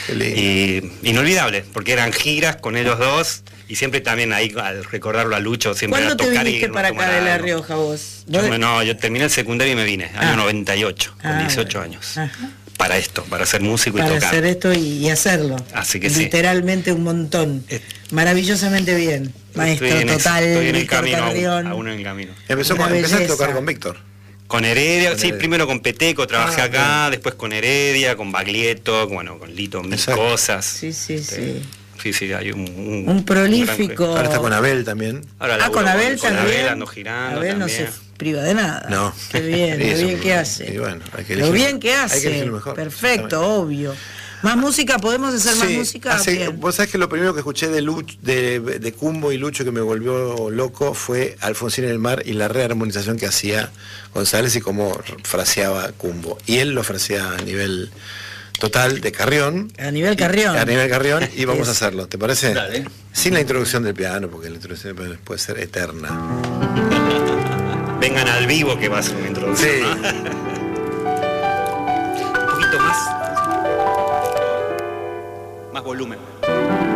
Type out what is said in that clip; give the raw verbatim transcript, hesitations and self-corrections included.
Qué lindo. Y inolvidable, porque eran giras con ellos dos, y siempre también ahí, al recordarlo a Lucho, siempre ¿Cuándo era te tocar y viniste irnos para a tomar acá de La algo. Rioja vos? Yo, ¿Vos- me- no, yo terminé el secundario y me vine, año Ah. noventa y ocho, con Ah, dieciocho bueno. años. Ajá. Para esto, para ser músico y Para tocar. hacer esto y, y hacerlo. Así que sí. Literalmente un montón. Eh, Maravillosamente bien. Maestro estoy en ese- total, estoy en el Víctor camino, aún, Carrión. aún en el camino. Empezó Una con, empezaste a belleza. tocar con Víctor. Con Heredia, Con sí, Heredia. primero con Peteco, trabajé Ah, acá, bien. después con Heredia, con Baglietto, bueno, con Lito, mil Exacto. cosas. Sí, sí, Este, sí. Sí, sí, hay un... Un, Un prolífico. gran- Ahora está con Abel también. Ahora Ah, laburo con Abel con también. Abel ando girando Abel no también. se priva de nada. No. Qué bien, lo Eso, bien que hace. y bueno, hay que Lo elegir- bien que hay que hace. elegir lo mejor. Perfecto, Exactamente. obvio. ¿Más música? ¿Podemos hacer más Sí, música? hace- Bien. vos sabés que lo primero que escuché de, Luch, de, de Cumbo y Lucho que me volvió loco fue Alfonsín en el mar y la rearmonización que hacía González y cómo fraseaba Cumbo. Y él lo frasea a nivel total de Carrión. A nivel Carrión. A nivel Carrión y vamos Es- a hacerlo, ¿te parece? Dale. Sin la introducción del piano, porque la introducción del piano puede ser eterna. Vengan al vivo que va a ser una introducción. Sí. ¿No? Un poquito más. Más volumen.